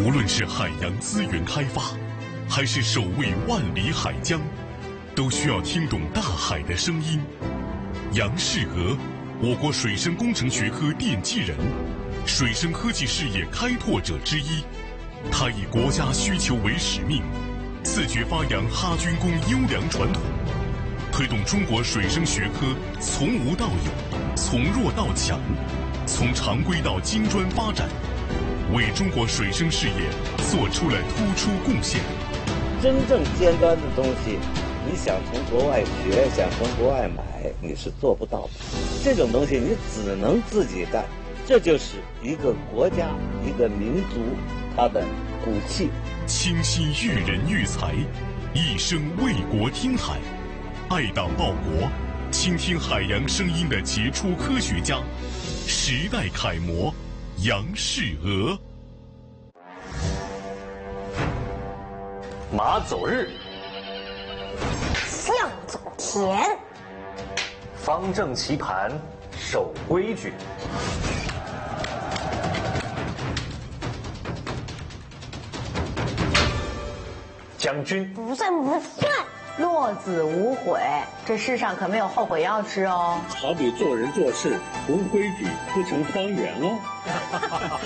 无论是海洋资源开发，还是守卫万里海疆，都需要听懂大海的声音。杨世娥，我国水生工程学科奠基人，水生科技事业开拓者之一。他以国家需求为使命，自觉发扬哈军工优良传统，推动中国水生学科从无到有，从弱到强，从常规到精专发展，为中国水生事业做出了突出贡献。 真正尖端的东西，你想从国外学，想从国外买，你是做不到的。这种东西你只能自己干，这就是一个国家、一个民族它的骨气。 倾心育人育才，一生为国听海，爱党报国，倾听海洋声音的杰出科学家，时代楷模杨世娥。 马走日， 象走田， 方正棋盘，守规矩。将军不算不算。 落子无悔，这世上可没有后悔药吃哦。 好比做人做事不规矩，不成方圆喽。